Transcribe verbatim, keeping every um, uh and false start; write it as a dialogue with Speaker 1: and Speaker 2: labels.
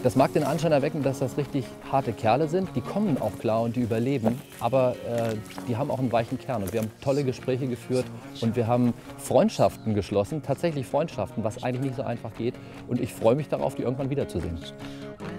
Speaker 1: Das mag den Anschein erwecken, dass das richtig harte Kerle sind. Die kommen auch klar und die überleben, aber äh, die haben auch einen weichen Kern. Und wir haben tolle Gespräche geführt und wir haben Freundschaften geschlossen, tatsächlich Freundschaften, was eigentlich nicht so einfach geht. Und ich freue mich darauf, die irgendwann wiederzusehen.